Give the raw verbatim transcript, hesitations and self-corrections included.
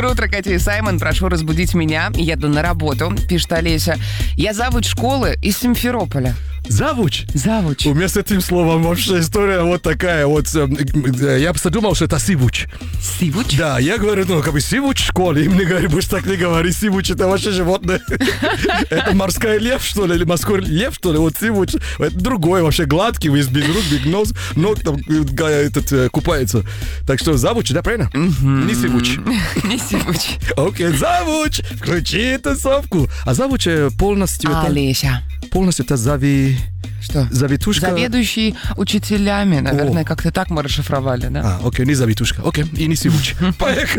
Доброе утро, Катя и Саймон. Прошу разбудить меня. Еду на работу, пишет Олеся. Я завуч школы из Симферополя. Завуч? Завуч. У меня с этим словом вообще история вот такая. Вот э, я просто думал, что это сивуч. Сивуч? Да, я говорю, ну, как бы сивуч в школе. И мне говорят, больше так не говори, сивуч это вообще животное. Это морской лев, что ли, или морской лев, что ли, вот сивуч. Это другой, вообще гладкий, весь без рук, без нос, ног там этот купается. Так что завуч, да, правильно? Не сивуч. Не сивуч. Окей, завуч, включи тусовку. А завуч полностью это... Олеся. Полностью это зави... Что? Завитушка? Заведующий учителями, наверное, О. как-то так мы расшифровали, да? А, окей, не завитушка. Окей, и не сивуч. Поехали.